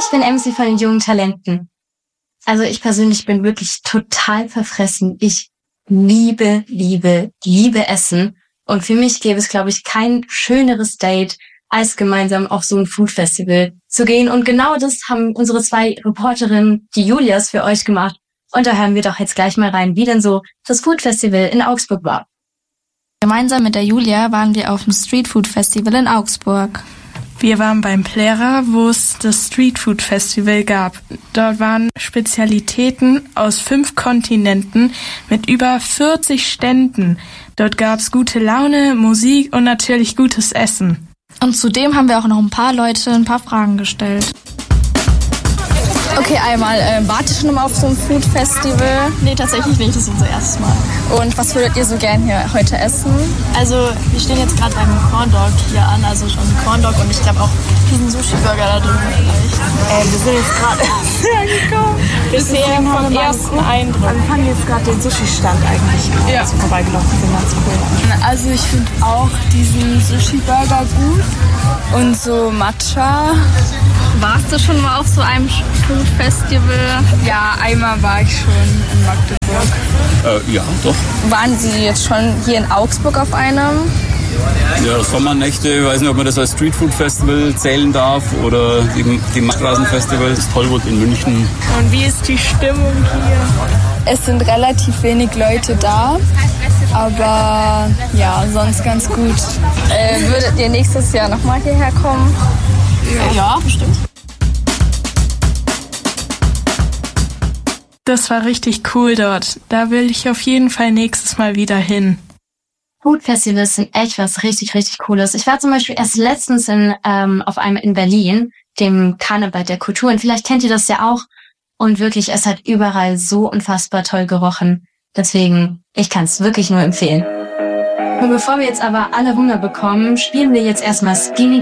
Ich bin MC von den jungen Talenten. Also ich persönlich bin wirklich total verfressen. Ich liebe Essen. Und für mich gäbe es, glaube ich, kein schöneres Date, als gemeinsam auf so ein Food-Festival zu gehen. Und genau das haben unsere 2 Reporterinnen, die Julias, für euch gemacht. Und da hören wir doch jetzt gleich mal rein, wie denn so das Food-Festival in Augsburg war. Gemeinsam mit der Julia waren wir auf dem Streetfood-Festival in Augsburg. Wir waren beim Plera, wo es das Streetfood-Festival gab. Dort waren Spezialitäten aus 5 Kontinenten mit über 40 Ständen. Dort gab's gute Laune, Musik und natürlich gutes Essen. Und zudem haben wir auch noch ein paar Leute ein paar Fragen gestellt. Okay, einmal, wart ihr schon mal auf so einem Food-Festival? Nee, tatsächlich nicht, das ist unser erstes Mal. Und was würdet ihr so gern hier heute essen? Also, wir stehen jetzt gerade beim Corn Dog hier an, also schon Corn Dog und ich glaube auch diesen Sushi-Burger da drüben vielleicht. Wir sind jetzt gerade angekommen. Bisher vom ersten Eindruck. Wir fanden jetzt gerade den Sushi-Stand eigentlich, als wir vorbeigelaufen sind. Ganz cool. Also ich finde auch diesen Sushi-Burger gut und so Matcha. Warst du schon mal auf so einem Food-Festival? Ja, einmal war ich schon in Magdeburg. Ja, doch. Waren Sie jetzt schon hier in Augsburg auf einem? Ja, Sommernächte, ich weiß nicht, ob man das als Streetfood-Festival zählen darf oder die Straßenfestival, das Tollwood in München. Und wie ist die Stimmung hier? Es sind relativ wenig Leute da, aber ja, sonst ganz gut. Würdet ihr nächstes Jahr nochmal hierher kommen? Ja, bestimmt. Das war richtig cool dort. Da will ich auf jeden Fall nächstes Mal wieder hin. Food-Festivals sind echt was richtig Cooles. Ich war zum Beispiel erst letztens auf einem in Berlin, dem Karneval der Kulturen. Vielleicht kennt ihr das ja auch. Und wirklich, es hat überall so unfassbar toll gerochen. Deswegen, ich kann es wirklich nur empfehlen. Und bevor wir jetzt aber alle Hunger bekommen, spielen wir jetzt erstmal Skinny